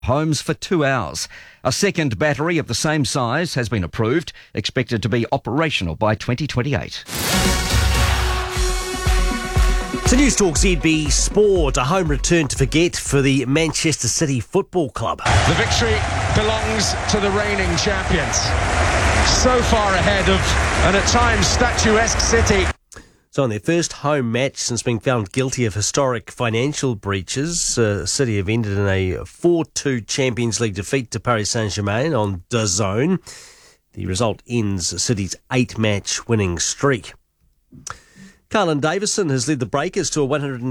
homes for 2 hours. A second battery of the same size has been approved, expected to be operational by 2028. So News Talk ZB Sport, a home return to forget for the Manchester City Football Club. The victory belongs to the reigning champions. So far ahead of an at times statuesque City. So on their first home match since being found guilty of historic financial breaches, City have ended in a 4-2 Champions League defeat to Paris Saint-Germain on DAZN. The result ends City's 8-match winning streak. Carlin Davison has led the Breakers to a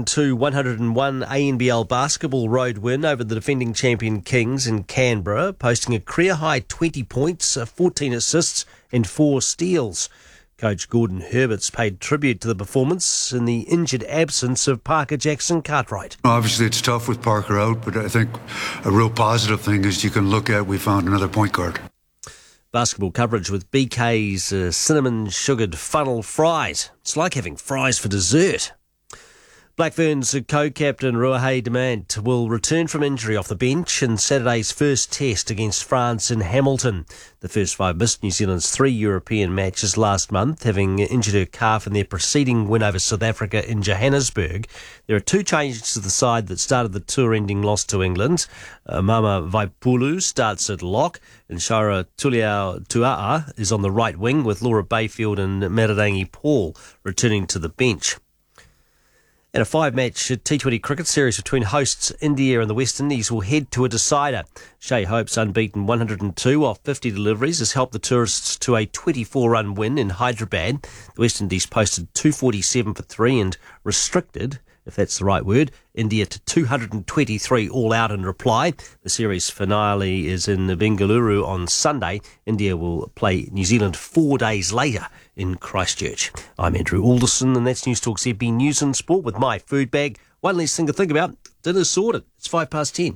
102-101 ANBL basketball road win over the defending champion Kings in Canberra, posting a career-high 20 points, 14 assists and 4 steals. Coach Gordon Herberts paid tribute to the performance in the injured absence of Parker Jackson Cartwright. Obviously it's tough with Parker out, but I think a real positive thing is you can look at we found another point guard. Basketball coverage with BK's cinnamon-sugared funnel fries. It's like having fries for dessert. Black Ferns co-captain Ruahei Demant will return from injury off the bench in Saturday's first test against France in Hamilton. The first 5 missed New Zealand's 3 European matches last month, having injured her calf in their preceding win over South Africa in Johannesburg. There are 2 changes to the side that started the tour-ending loss to England. Mama Vaipulu starts at lock, and Shara Tuliau Tua'a is on the right wing, with Laura Bayfield and Mararangi Paul returning to the bench. And a 5-match T20 cricket series between hosts India and the West Indies will head to a decider. Shea Hope's unbeaten 102 off 50 deliveries has helped the tourists to a 24-run win in Hyderabad. The West Indies posted 247 for 3 and restricted, if that's the right word, India to 223 all out in reply. The series finale is in Bengaluru on Sunday. India will play New Zealand 4 days later in Christchurch. I'm Andrew Alderson, and that's News Talk ZB News and Sport with my food bag. One less thing to think about. Dinner's sorted. It's 10:05.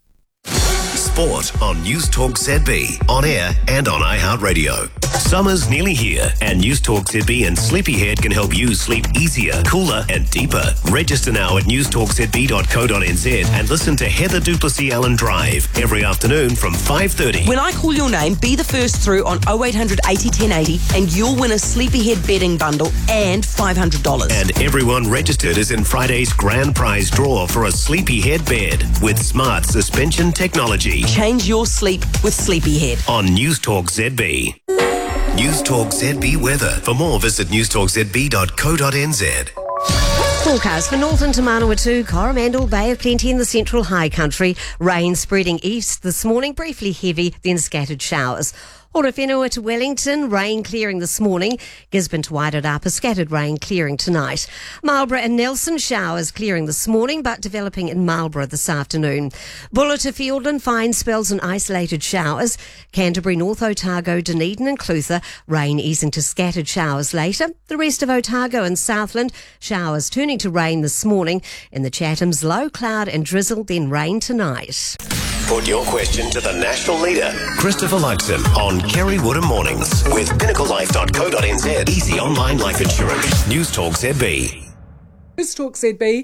Sport on News Talk ZB, on air and on iHeartRadio. Summer's nearly here, and News Talk ZB and Sleepyhead can help you sleep easier, cooler and deeper. Register now at newstalkzb.co.nz and listen to Heather Duplessis Allen Drive every afternoon from 5:30. When I call your name, be the first through on 0800 80 1080 and you'll win a Sleepyhead bedding bundle and $500. And everyone registered is in Friday's grand prize draw for a Sleepyhead bed with smart suspension technology. Change your sleep with Sleepyhead. On News Talk ZB. News Talk ZB weather. For more, visit newstalkzb.co.nz. Forecast for Northern to Manawatu, Coromandel, Bay of Plenty in the central high country. Rain spreading east this morning, briefly heavy, then scattered showers. Horowhenua to Wellington, rain clearing this morning. Gisborne to Wairarapa, scattered rain clearing tonight. Marlborough and Nelson, showers clearing this morning, but developing in Marlborough this afternoon. Buller to Fiordland, fine spells and isolated showers. Canterbury, North Otago, Dunedin and Clutha, rain easing to scattered showers later. The rest of Otago and Southland, showers turning to rain this morning. In the Chathams, low cloud and drizzle, then rain tonight. Put your question to the national leader, Christopher Luxon, on Kerry Woodham Mornings with pinnaclelife.co.nz. Easy online life insurance. News Talk ZB. News Talk ZB,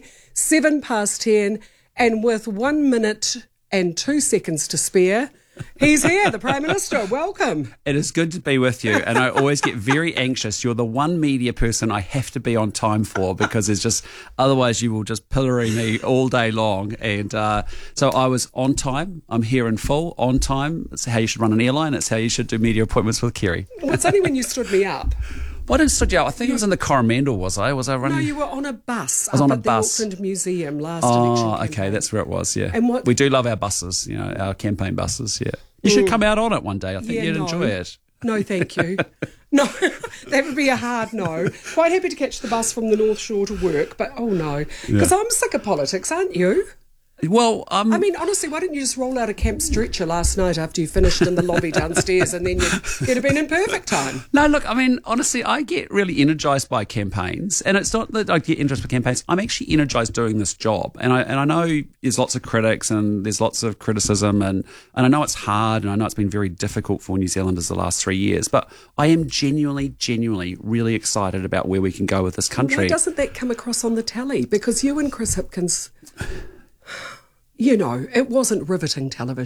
10:07, and with 1 minute and 2 seconds to spare, he's here, the Prime Minister. Welcome. It is good to be with you, and I always get very anxious. You're the one media person I have to be on time for, because it's just, otherwise you will just pillory me all day long. And so I was on time. I'm here in full, on time. It's how you should run an airline. It's how you should do media appointments with Kerry. Well, it's only when you stood me up. Well, I didn't stood you out. I think it was in the Coromandel, was I? Was I running? No, you were on a bus. I was on a at bus. the Auckland Museum last election campaign. Okay, that's where it was, yeah. And what? We do love our buses, our campaign buses, yeah. You should come out on it one day. I think you'd enjoy it. No, thank you. No, that would be a hard no. Quite happy to catch the bus from the North Shore to work, but oh no. Because I'm sick of politics, aren't you? Well, I mean, honestly, why didn't you just roll out a camp stretcher last night after you finished in the lobby downstairs, and then you'd have been in perfect time? No, look, I mean, honestly, I get really energised by campaigns, and it's not that I get energised by campaigns. I'm actually energised doing this job, and I know there's lots of critics and there's lots of criticism, and I know it's hard, and I know it's been very difficult for New Zealanders the last 3 years, but I am genuinely really excited about where we can go with this country. Why doesn't that come across on the telly? Because you and Chris Hipkins... you know, it wasn't riveting television.